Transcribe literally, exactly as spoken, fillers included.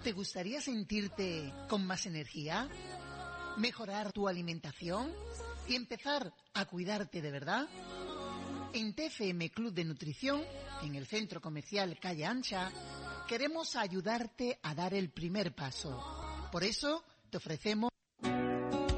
¿Te gustaría sentirte con más energía? ¿Mejorar tu alimentación? ¿Y empezar a cuidarte de verdad? En T F M Club de Nutrición, en el Centro Comercial Calle Ancha, queremos ayudarte a dar el primer paso. Por eso te ofrecemos